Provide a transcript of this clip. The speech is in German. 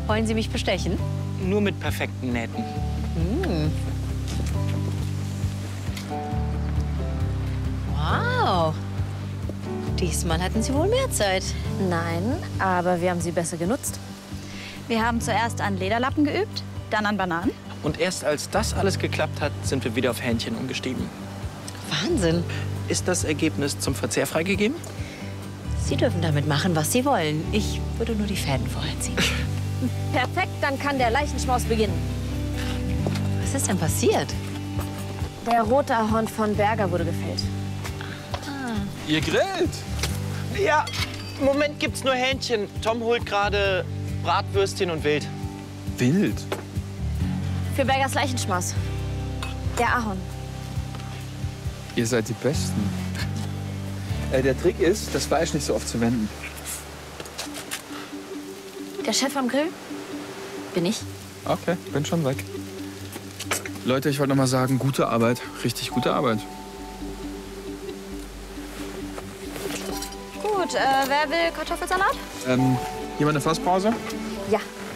Wollen Sie mich bestechen? Nur mit perfekten Nähten. Wow. Diesmal hatten Sie wohl mehr Zeit. Nein, aber wir haben sie besser genutzt. Wir haben zuerst an Lederlappen geübt, dann an Bananen. Und erst als das alles geklappt hat, sind wir wieder auf Hähnchen umgestiegen. Wahnsinn. Ist das Ergebnis zum Verzehr freigegeben? Sie dürfen damit machen, was Sie wollen. Ich würde nur die Fäden vorher ziehen. Perfekt, dann kann der Leichenschmaus beginnen. Was ist denn passiert? Der rote Ahorn von Berger wurde gefällt. Ihr grillt? Ja, im Moment gibt's nur Hähnchen. Tom holt gerade Bratwürstchen und Wild. Wild? Für Bergers Leichenschmaus. Der Ahorn. Ihr seid die Besten. Der Trick ist, das Fleisch nicht so oft zu wenden. Der Chef am Grill? Bin ich. Okay, bin schon weg. Leute, ich wollte noch mal sagen, gute Arbeit. Richtig gute Arbeit. Gut, wer will Kartoffelsalat? Jemand eine Fasspause? Ja.